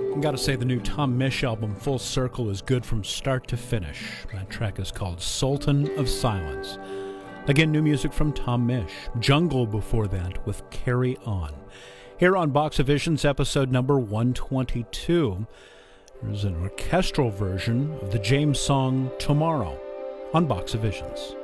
Gotta say, the new Tom Misch album, Full Circle, is good from start to finish. That track is called Sultan of Silence. Again, new music from Tom Misch. Jungle before that with Carry On. Here on Box of Visions, episode number 122, there's an orchestral version of the James song Tomorrow on Box of Visions.